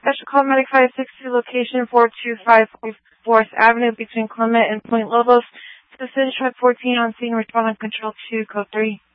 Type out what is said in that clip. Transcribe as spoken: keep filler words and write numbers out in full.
Special Call Medic five sixty, location four two five fourth Avenue between Clement and Point Lobos. Citizen Truck fourteen on scene, respond on control two, code three.